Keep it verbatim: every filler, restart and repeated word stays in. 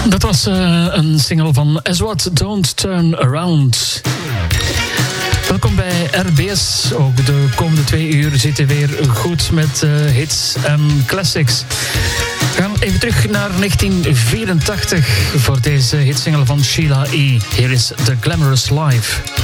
Dat was uh, een single van As What Don't Turn Around. Welkom bij R B S. Ook de komende twee uur zitten weer goed met uh, hits en classics. We gaan even terug naar negentien vierentachtig voor deze hitsingle van Sheila E. Hier is The Glamorous Life.